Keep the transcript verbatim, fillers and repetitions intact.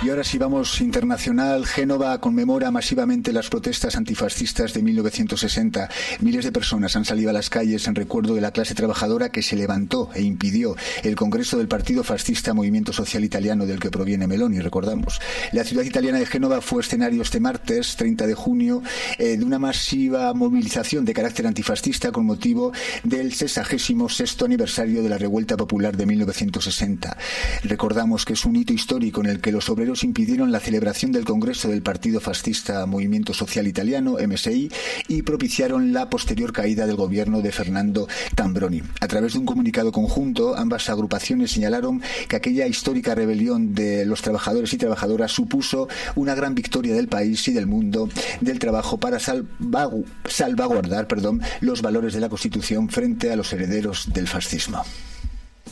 Y ahora sí vamos internacional. Génova conmemora masivamente las protestas antifascistas de mil novecientos sesenta. Miles de personas han salido a las calles en recuerdo de la clase trabajadora que se levantó e impidió el congreso del partido fascista Movimiento Social Italiano, del que proviene Meloni, recordamos. La ciudad italiana de Génova fue escenario este martes, treinta de junio, eh, de una masiva movilización de carácter antifascista con motivo del sesagésimo sexto aniversario de la Revuelta Popular de mil novecientos sesenta. Recordamos que es un hito histórico en el que los obreros impidieron la celebración del Congreso del Partido Fascista Movimiento Social Italiano, M S I, y propiciaron la posterior caída del gobierno de Fernando Tambroni. A través de un comunicado conjunto, ambas agrupaciones señalaron que aquella histórica rebelión de los trabajadores y trabajadoras supuso una gran victoria del país y del mundo del trabajo para salvagu- salvaguardar perdón, los valores de la Constitución frente a los herederos del fascismo.